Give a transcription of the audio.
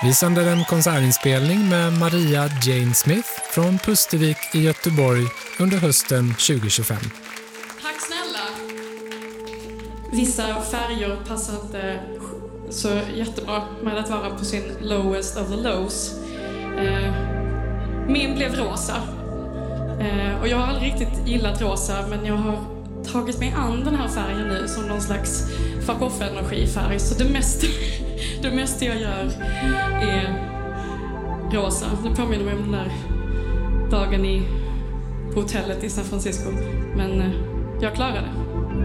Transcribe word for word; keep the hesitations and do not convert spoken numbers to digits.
Vi sänder en konsertinspelning med Maria Jane Smith från Pustervik i Göteborg under hösten tjugo tjugofem. Tack snälla! Vissa färger passar inte så jättebra med att vara på sin lowest of the lows. Eh, min blev rosa. Eh, och jag har aldrig riktigt gillat rosa, men jag har tagit mig an den här färgen nu som någon slags fuck off-energifärg. Så det mesta, det mesta jag gör är rosa. Det påminner mig om den där dagen i, på hotellet i San Francisco. Men eh, jag klarar det.